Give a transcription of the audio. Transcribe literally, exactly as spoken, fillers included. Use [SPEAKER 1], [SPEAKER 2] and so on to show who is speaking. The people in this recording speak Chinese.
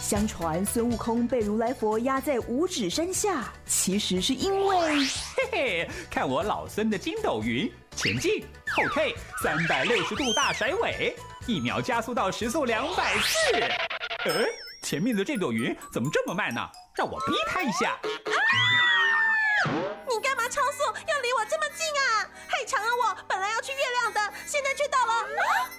[SPEAKER 1] 相传孙悟空被如来佛压在五指山下，其实是因为
[SPEAKER 2] 嘿嘿，看我老孙的筋斗云，前进后退，三百六十度大甩尾，一秒加速到时速两百四。哎，前面的这朵云怎么这么慢呢？让我逼它一下。
[SPEAKER 3] 你干嘛超速？要离我这么近啊？害长了我本来要去月亮的，现在却到了。